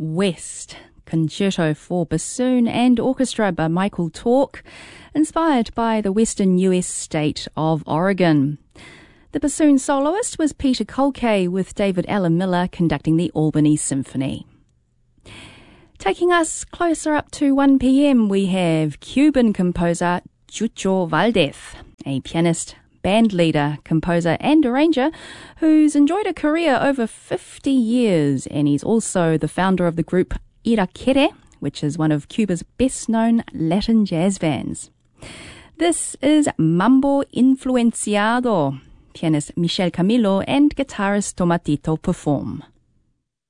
West, Concerto for Bassoon and Orchestra by Michael Tork, inspired by the western US state of Oregon. The bassoon soloist was Peter Kolke, with David Alan Miller conducting the Albany Symphony. Taking us closer up to 1 p.m, we have Cuban composer Chucho Valdez, a pianist, band leader, composer and arranger who's enjoyed a career over 50 years, and he's also the founder of the group Irakere, which is one of Cuba's best-known Latin jazz bands. This is Mambo Influenciado. Pianist Michel Camilo and guitarist Tomatito perform.